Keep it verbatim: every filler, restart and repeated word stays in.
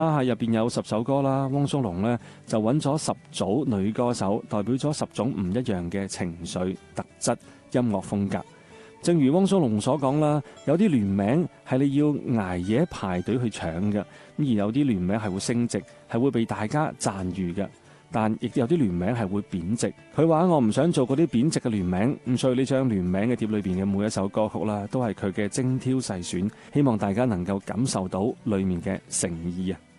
啊，入邊有十首歌啦，汪蘇泷呢就揾咗十組女歌手，代表咗十種唔一樣嘅情緒、特質、音樂風格。正如汪蘇泷所講啦，有啲聯名係你要捱夜排隊去搶嘅，而有啲聯名係會升值，係會被大家讚譽嘅。但亦有啲聯名係會貶值。佢話我唔想做嗰啲貶值嘅聯名，咁所以呢張聯名嘅碟裏邊嘅每一首歌曲啦，都係佢嘅精挑細選，希望大家能夠感受到裡面嘅誠意啊！